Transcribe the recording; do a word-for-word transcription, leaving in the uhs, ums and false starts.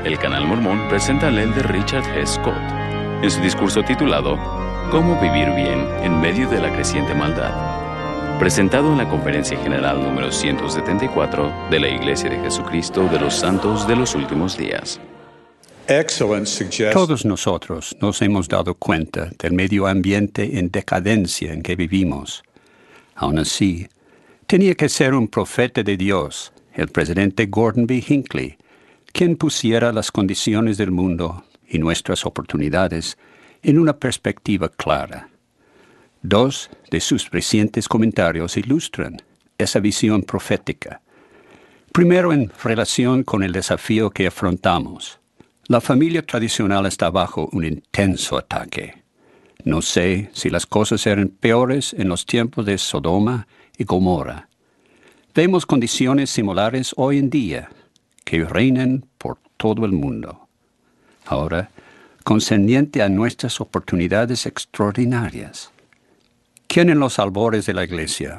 El Canal Mormón presenta al elder Richard G. Scott en su discurso titulado Cómo vivir bien en medio de la creciente maldad, presentado en la Conferencia General número ciento setenta y cuatro de la Iglesia de Jesucristo de los Santos de los Últimos Días. Todos nosotros nos hemos dado cuenta del medio ambiente en decadencia en que vivimos. Aún así, tenía que ser un profeta de Dios, el presidente Gordon B. Hinckley, quien pusiera las condiciones del mundo y nuestras oportunidades en una perspectiva clara. Dos de sus recientes comentarios ilustran esa visión profética. Primero, en relación con el desafío que afrontamos. La familia tradicional está bajo un intenso ataque. No sé si las cosas eran peores en los tiempos de Sodoma y Gomorra. Vemos condiciones similares hoy en día que reinan por todo el mundo. Ahora, concerniente a nuestras oportunidades extraordinarias. ¿Quién en los albores de la Iglesia